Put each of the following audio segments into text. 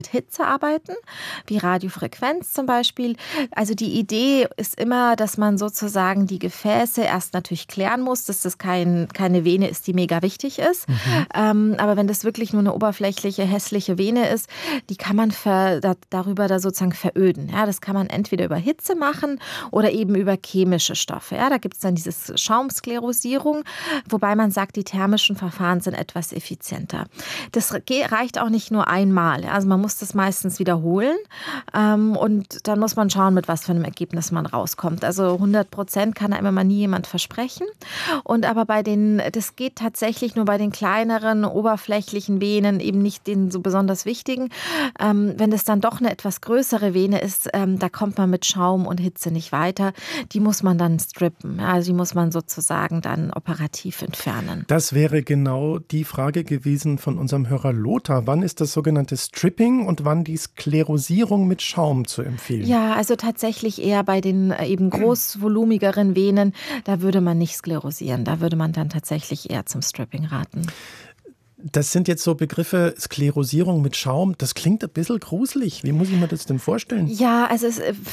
Hitze arbeiten, wie Radiofrequenz zum Beispiel. Also die Idee ist immer, dass man sozusagen die Gefäße erst natürlich klären muss, dass das keine Vene ist, die mega wichtig ist. Aber wenn das wirklich nur eine oberflächliche, hässliche Vene ist, die kann man darüber da sozusagen veröden. Ja, das kann man entweder über Hitze machen oder eben über chemische Stoffe. Ja, da gibt es dann dieses Schaumsklerosierung, wobei man sagt, die thermischen Verfahren sind etwas effizienter. Das reicht auch nicht nur einmal. Also man muss das meistens wiederholen und dann muss man schauen, mit was für einem Ergebnis man rauskommt. Also 100% kann einem immer nie jemand versprechen. Und aber das geht tatsächlich nur bei den kleineren, oberflächlichen Venen, eben nicht den so besonders wichtigen. Wenn es dann doch eine etwas größere Vene ist, da kommt man mit Schaum und Hitze nicht weiter. Die muss man dann strippen. Also die muss man sozusagen dann operativ entfernen. Das wäre genau die Frage gewesen von unserem Hörer Lothar. Wann ist das sogenannte Stripping und wann die Sklerosierung mit Schaum zu empfehlen? Ja, also tatsächlich eher bei den eben großvolumigeren Venen, da würde man nicht sklerosieren. Da würde man dann tatsächlich eher zum Stripping raten. Das sind jetzt so Begriffe, Sklerosierung mit Schaum. Das klingt ein bisschen gruselig. Wie muss ich mir das denn vorstellen? Ja, also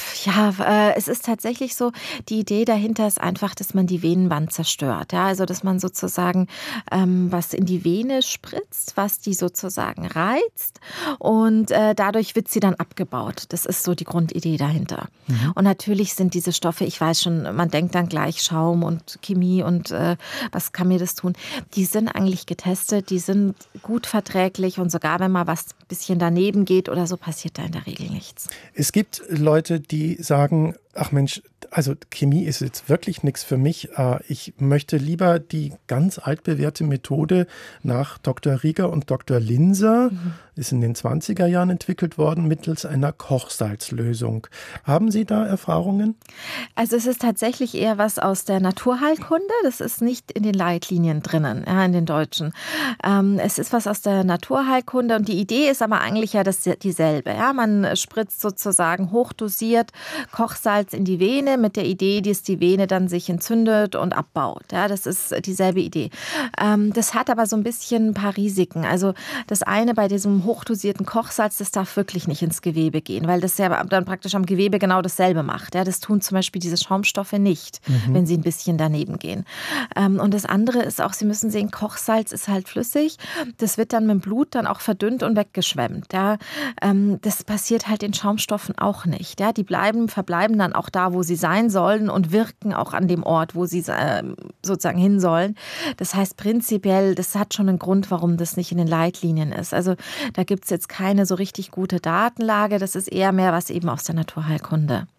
es ist tatsächlich so, die Idee dahinter ist einfach, dass man die Venenwand zerstört. Ja, also dass man sozusagen was in die Vene spritzt, was die sozusagen reizt und dadurch wird sie dann abgebaut. Das ist so die Grundidee dahinter. Und natürlich sind diese Stoffe, ich weiß schon, man denkt dann gleich Schaum und Chemie und was kann mir das tun? Die sind eigentlich getestet, die sind gut verträglich und sogar wenn mal was ein bisschen daneben geht oder so, passiert da in der Regel nichts. Es gibt Leute, die sagen, ach Mensch, also Chemie ist jetzt wirklich nichts für mich. Ich möchte lieber die ganz altbewährte Methode nach Dr. Rieger und Dr. Linser, ist in den 20er Jahren entwickelt worden, mittels einer Kochsalzlösung. Haben Sie da Erfahrungen? Also es ist tatsächlich eher was aus der Naturheilkunde. Das ist nicht in den Leitlinien drinnen, ja, in den deutschen. Es ist was aus der Naturheilkunde und die Idee ist aber eigentlich ja dieselbe. Ja? Man spritzt sozusagen hochdosiert Kochsalz in die Vene mit der Idee, dass die Vene dann sich entzündet und abbaut. Ja? Das ist dieselbe Idee. Das hat aber so ein bisschen ein paar Risiken. Also das eine bei diesem hochdosierten Kochsalz, das darf wirklich nicht ins Gewebe gehen, weil das ja dann praktisch am Gewebe genau dasselbe macht. Ja? Das tun zum Beispiel diese Schaumstoffe nicht, wenn sie ein bisschen daneben gehen. Und das andere ist auch, Sie müssen sehen, Kochsalz ist halt flüssig. Das wird dann mit dem Blut dann auch verdünnt und weggeschwemmt. Ja? Das passiert halt in Schaumstoffen auch nicht. Ja? Die verbleiben dann auch da, wo sie sein sollen und wirken auch an dem Ort, wo sie sozusagen hin sollen. Das heißt prinzipiell, das hat schon einen Grund, warum das nicht in den Leitlinien ist. Also da gibt es jetzt keine so richtig gute Datenlage. Das ist eher mehr was eben aus der Naturheilkunde.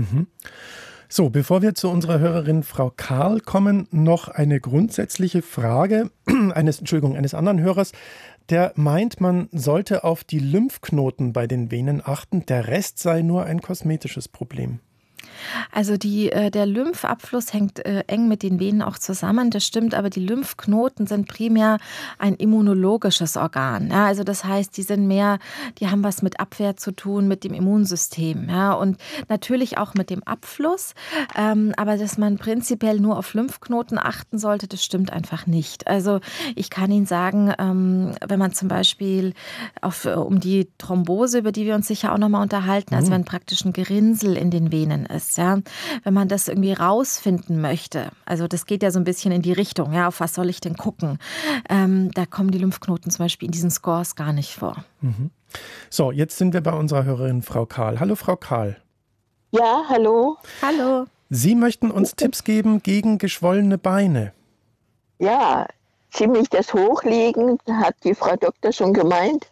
So, bevor wir zu unserer Hörerin Frau Karl kommen, noch eine grundsätzliche Frage eines anderen Hörers. Der meint, man sollte auf die Lymphknoten bei den Venen achten. Der Rest sei nur ein kosmetisches Problem. Also der Lymphabfluss hängt eng mit den Venen auch zusammen, das stimmt, aber die Lymphknoten sind primär ein immunologisches Organ. Ja, also das heißt, die haben was mit Abwehr zu tun, mit dem Immunsystem, ja, und natürlich auch mit dem Abfluss. Aber dass man prinzipiell nur auf Lymphknoten achten sollte, das stimmt einfach nicht. Also ich kann Ihnen sagen, wenn man zum Beispiel um die Thrombose, über die wir uns sicher auch nochmal unterhalten, also wenn praktisch ein Gerinnsel in den Venen ist, ja, wenn man das irgendwie rausfinden möchte, also das geht ja so ein bisschen in die Richtung, ja, auf was soll ich denn gucken? Da kommen die Lymphknoten zum Beispiel in diesen Scores gar nicht vor. So, jetzt sind wir bei unserer Hörerin Frau Karl. Hallo Frau Karl. Ja, hallo. Hallo. Sie möchten uns Tipps geben gegen geschwollene Beine. Ja, ziemlich das Hochlegen, hat die Frau Doktor schon gemeint.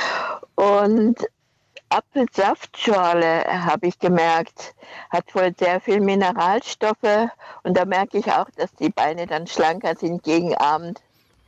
Und Apfelsaftschorle, habe ich gemerkt, hat wohl sehr viel Mineralstoffe und da merke ich auch, dass die Beine dann schlanker sind gegen Abend.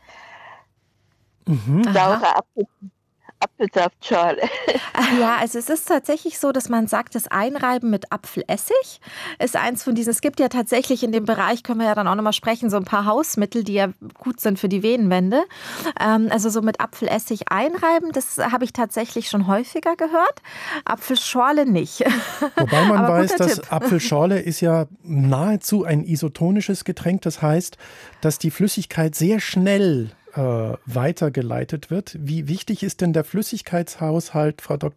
Saure Apfelsaftschorle. Ja, also es ist tatsächlich so, dass man sagt, das Einreiben mit Apfelessig ist eins von diesen. Es gibt ja tatsächlich in dem Bereich, können wir ja dann auch nochmal sprechen, so ein paar Hausmittel, die ja gut sind für die Venenwände. Also so mit Apfelessig einreiben, das habe ich tatsächlich schon häufiger gehört. Apfelschorle nicht. Wobei man weiß, dass Apfelschorle ist ja nahezu ein isotonisches Getränk. Das heißt, dass die Flüssigkeit sehr schnell weitergeleitet wird. Wie wichtig ist denn der Flüssigkeitshaushalt, Frau Dr.